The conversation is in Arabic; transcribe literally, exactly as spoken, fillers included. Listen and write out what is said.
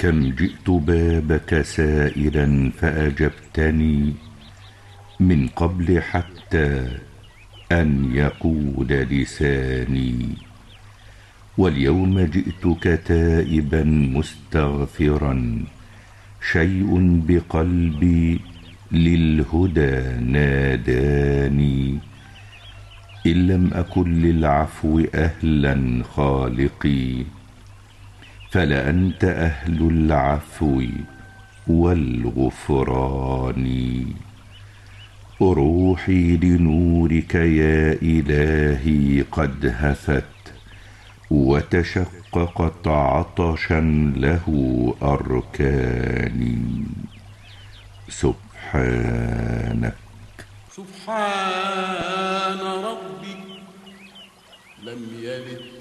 كم جئت بابك سائلا فأجبتني من قبل حتى أن يقول لساني، واليوم جئتك تائبا مستغفرا، شيء بقلبي للهدى ناداني. إن لم أكن للعفو أهلا خالقي، فلأنت أهل العفو والغفران. روحي لنورك يا إلهي قد هفت، وتشققت عطشا له أركاني. سبحانك سبحان ربي لم يلد